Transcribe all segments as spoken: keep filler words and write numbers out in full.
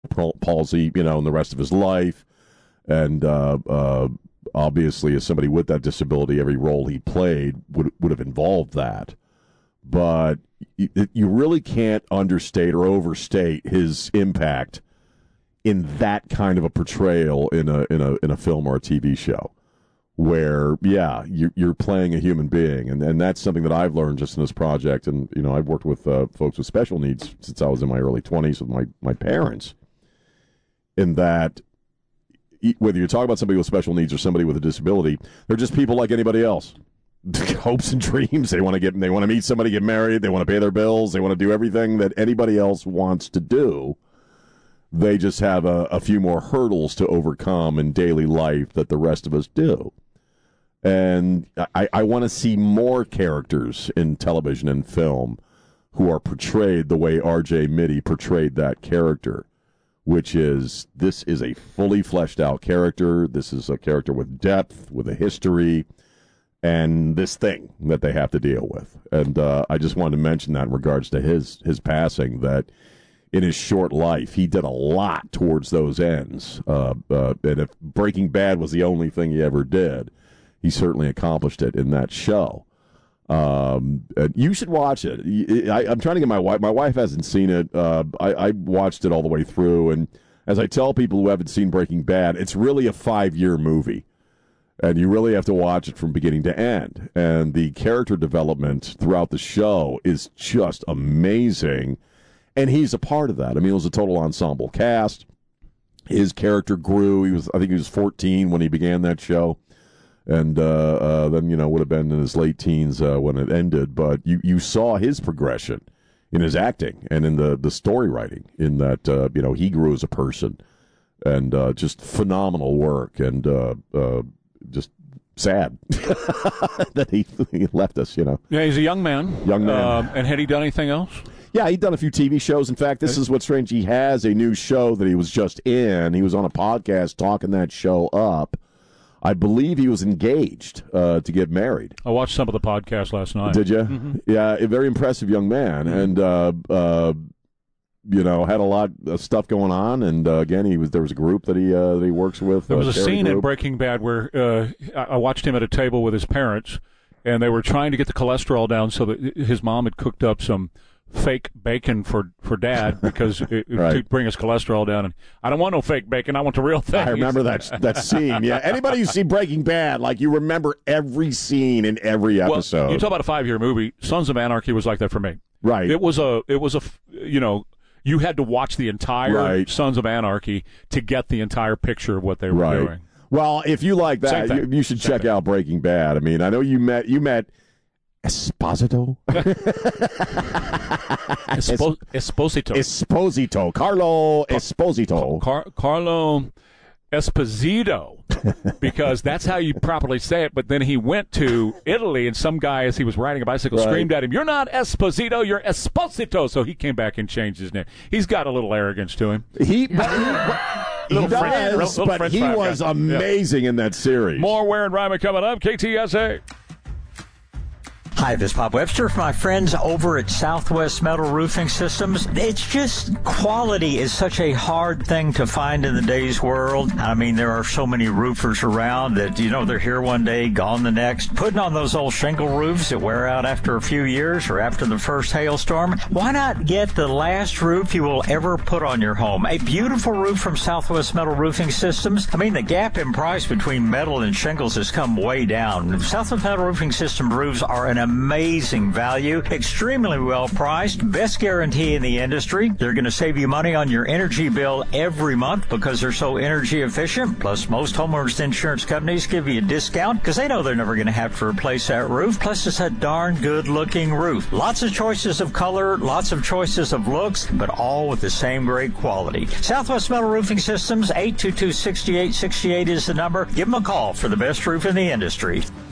palsy, you know, in the rest of his life. And uh, uh, obviously, as somebody with that disability, every role he played would would have involved that. But you, you really can't understate or overstate his impact in that kind of a portrayal in a in a in a film or a T V show, where yeah, you're, you're playing a human being, and and that's something that I've learned just in this project. And you know, I've worked with uh, folks with special needs since I was in my early twenties with my my parents. In that, whether you're talking about somebody with special needs or somebody with a disability, they're just people like anybody else. Hopes and dreams. They want to get. They want to meet somebody, get married. They want to pay their bills. They want to do everything that anybody else wants to do. They just have a, a few more hurdles to overcome in daily life that the rest of us do. And I, I want to see more characters in television and film who are portrayed the way R J Mitte portrayed that character, which is, this is a fully fleshed out character. This is a character with depth, with a history, and this thing that they have to deal with. And uh, I just wanted to mention that in regards to his his passing, that in his short life, he did a lot towards those ends. Uh, uh, and if Breaking Bad was the only thing he ever did, he certainly accomplished it in that show. Um, you should watch it. I, I'm trying to get my wife. My wife hasn't seen it. Uh, I, I watched it all the way through, and as I tell people who haven't seen Breaking Bad, it's really a five-year movie, and you really have to watch it from beginning to end. And the character development throughout the show is just amazing, and he's a part of that. I mean, it was a total ensemble cast. His character grew. He was, I think, he was fourteen when he began that show. And uh, uh, then, you know, would have been in his late teens uh, when it ended. But you, you saw his progression in his acting and in the, the story writing, in that, uh, you know, he grew as a person. And uh, just phenomenal work. And uh, uh, just sad that he, he left us, you know. Yeah, he's a young man. Young man. Uh, and had he done anything else? Yeah, he'd done a few T V shows. In fact, this is what's strange. He has a new show that he was just in. He was on a podcast talking that show up. I believe he was engaged uh, to get married. I watched some of the podcast last night. Did you? Mm-hmm. Yeah, a very impressive young man, and uh, uh, you know, had a lot of stuff going on. And uh, again, he was there was a group that he uh, that he works with. There was a a scene group. in Breaking Bad where uh, I watched him at a table with his parents, and they were trying to get the cholesterol down so that his mom had cooked up some fake bacon for, for Dad because it, right. to bring his cholesterol down. And I don't want no fake bacon. I want the real thing. I remember that that scene. Yeah, anybody who see Breaking Bad, like, you remember every scene in every episode. Well, you talk about a five-year movie. Sons of Anarchy was like that for me. Right. It was a. It was a. You know, you had to watch the entire right. Sons of Anarchy to get the entire picture of what they were right. doing. Well, if you like that, you, you should Same check thing. out Breaking Bad. I mean, I know you met you met. Esposito? Espo- Esposito. Esposito. Carlo Esposito. Car- Carlo Esposito. Because that's how you properly say it. But then he went to Italy, and some guy, as he was riding a bicycle, right. screamed at him, "You're not Esposito, you're Esposito." So he came back and changed his name. He's got a little arrogance to him. He... But, he little does, French, little but French he was guy. amazing yeah. in that series. More Ware and Ryman coming up. K T S A. Hi, this is Bob Webster for my friends over at Southwest Metal Roofing Systems. It's just quality is such a hard thing to find in the day's world. I mean, there are so many roofers around that, you know, they're here one day, gone the next. Putting on those old shingle roofs that wear out after a few years or after the first hailstorm. Why not get the last roof you will ever put on your home? A beautiful roof from Southwest Metal Roofing Systems. I mean, the gap in price between metal and shingles has come way down. Southwest Metal Roofing System roofs are an amazing value, extremely well priced, best guarantee in the industry. They're going to save you money on your energy bill every month because they're so energy efficient. Plus, most homeowners insurance companies give you a discount because they know they're never going to have to replace that roof. Plus, it's a darn good looking roof. Lots of choices of color, lots of choices of looks, but all with the same great quality. Southwest Metal Roofing Systems, eight two two, six eight six eight is the number. Give them a call for the best roof in the industry.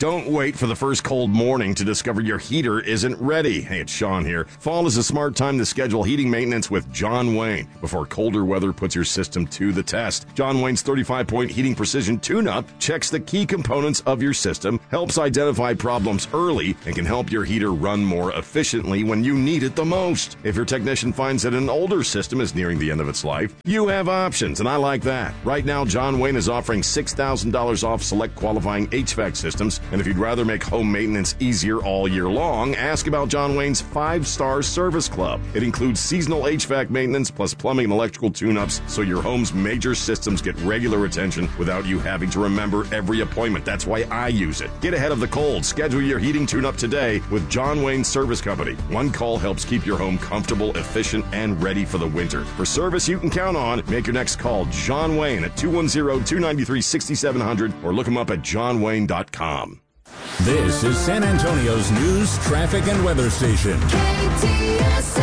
Don't wait for the first cold morning to discover your heater isn't ready. Hey, it's Sean here. Fall is a smart time to schedule heating maintenance with John Wayne before colder weather puts your system to the test. John Wayne's thirty-five point heating precision tune-up checks the key components of your system, helps identify problems early, and can help your heater run more efficiently when you need it the most. If your technician finds that an older system is nearing the end of its life, you have options, and I like that. Right now, John Wayne is offering six thousand dollars off select qualifying H V A C systems, and if you'd rather make home maintenance easier all year long, ask about John Wayne's five-star service club. It includes seasonal H V A C maintenance plus plumbing and electrical tune-ups, so your home's major systems get regular attention without you having to remember every appointment. That's why I use it. Get ahead of the cold. Schedule your heating tune-up today with John Wayne Service Company. One call helps keep your home comfortable, efficient, and ready for the winter. For service you can count on, make your next call John Wayne at two one zero, two nine three, six seven zero zero or look him up at john wayne dot com. This is San Antonio's news, traffic, and weather station. K T S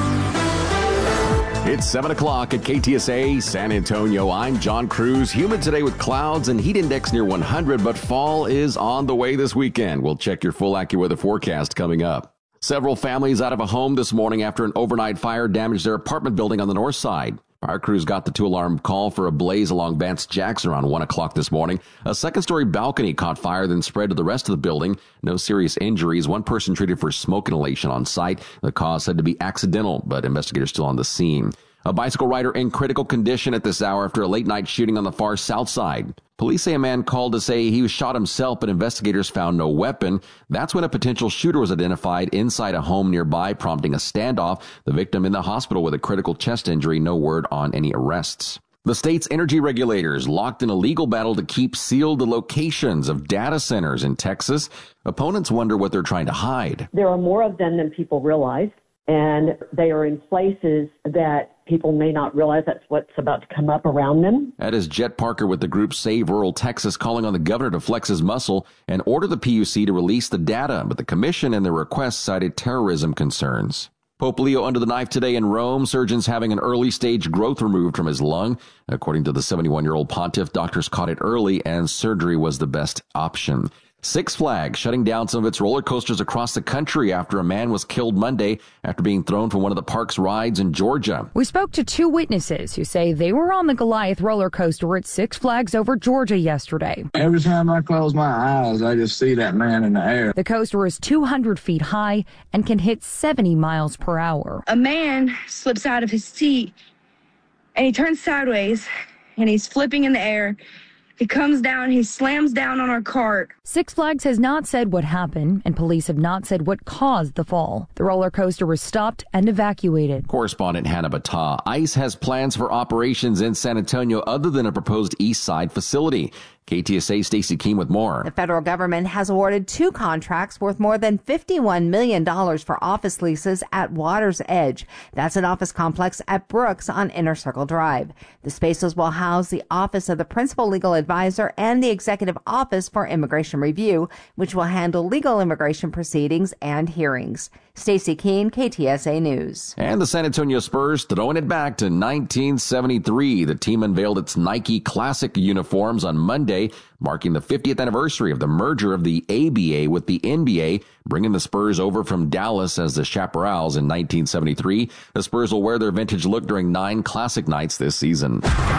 A. It's seven o'clock at K T S A San Antonio. I'm John Cruz. Humid today with clouds and heat index near one hundred, but fall is on the way this weekend. We'll check your full AccuWeather forecast coming up. Several families out of a home this morning after an overnight fire damaged their apartment building on the north side. Fire crews got the two-alarm call for a blaze along Vance Jackson around one o'clock this morning. A second-story balcony caught fire, then spread to the rest of the building. No serious injuries. One person treated for smoke inhalation on site. The cause said to be accidental, but investigators still on the scene. A bicycle rider in critical condition at this hour after a late-night shooting on the far south side. Police say a man called to say he was shot himself, but investigators found no weapon. That's when a potential shooter was identified inside a home nearby, prompting a standoff. The victim in the hospital with a critical chest injury. No word on any arrests. The state's energy regulators locked in a legal battle to keep sealed the locations of data centers in Texas. Opponents wonder what they're trying to hide. There are more of them than people realize, and they are in places that people may not realize that's what's about to come up around them. That is Jet Parker with the group Save Rural Texas calling on the governor to flex his muscle and order the P U C to release the data, but the commission and their request cited terrorism concerns. Pope Leo under the knife today in Rome. Surgeons having an early-stage growth removed from his lung. According to the seventy-one-year-old pontiff, doctors caught it early and surgery was the best option. Six Flags shutting down some of its roller coasters across the country after a man was killed Monday after being thrown from one of the park's rides in Georgia. We spoke to two witnesses who say they were on the Goliath roller coaster at Six Flags over Georgia yesterday. Every time I close my eyes, I just see that man in the air. The coaster is two hundred feet high and can hit seventy miles per hour. A man slips out of his seat and he turns sideways and he's flipping in the air. He comes down, he slams down on our cart. Six Flags has not said what happened, and police have not said what caused the fall. The roller coaster was stopped and evacuated. Correspondent Hannah Battah. ICE has plans for operations in San Antonio other than a proposed East Side facility. K T S A Stacey Keene with more. The federal government has awarded two contracts worth more than fifty-one million dollars for office leases at Water's Edge. That's an office complex at Brooks on Inner Circle Drive. The spaces will house the Office of the Principal Legal Advisor and the Executive Office for Immigration Review, which will handle legal immigration proceedings and hearings. Stacey Keene, K T S A News. And the San Antonio Spurs throwing it back to nineteen seventy-three. The team unveiled its Nike Classic uniforms on Monday, marking the fiftieth anniversary of the merger of the A B A with the N B A, bringing the Spurs over from Dallas as the Chaparrals in nineteen seventy-three. The Spurs will wear their vintage look during nine Classic nights this season.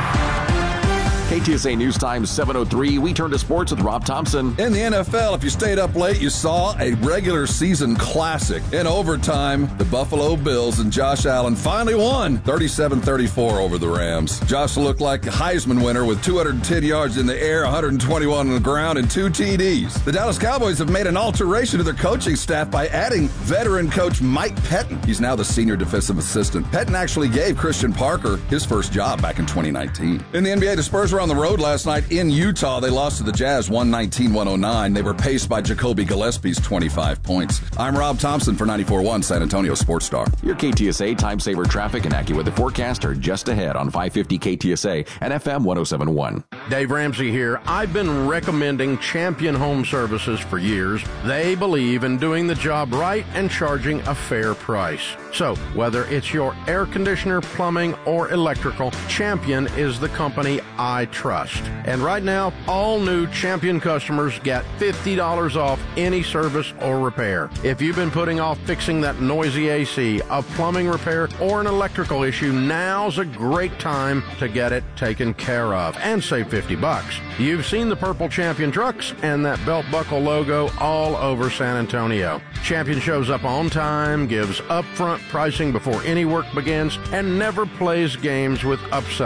K T S A News Time seven oh three. We turn to sports with Rob Thompson. In the N F L, if you stayed up late, you saw a regular season classic. In overtime, the Buffalo Bills and Josh Allen finally won thirty-seven thirty-four over the Rams. Josh looked like a Heisman winner with two hundred ten yards in the air, one hundred twenty-one on the ground, and two T Ds. The Dallas Cowboys have made an alteration to their coaching staff by adding veteran coach Mike Pettin. He's now the senior defensive assistant. Pettin actually gave Christian Parker his first job back in twenty nineteen. In the N B A, the Spurs were on the road last night in Utah. They lost to the Jazz one nineteen to one oh nine. They were paced by Jacoby Gillespie's twenty-five points. I'm Rob Thompson for ninety-four point one San Antonio Sports Star. Your K T S A Time Saver traffic and AccuWeather forecast are just ahead on five fifty K T S A and F M one oh seven point one. Dave Ramsey here. I've been recommending Champion Home Services for years. They believe in doing the job right and charging a fair price. So, whether it's your air conditioner, plumbing, or electrical, Champion is the company I I trust. And right now, all new Champion customers get fifty dollars off any service or repair. If you've been putting off fixing that noisy A C, a plumbing repair, or an electrical issue, now's a great time to get it taken care of and save fifty bucks. You've seen the purple Champion trucks and that belt buckle logo all over San Antonio. Champion shows up on time, gives upfront pricing before any work begins, and never plays games with upsell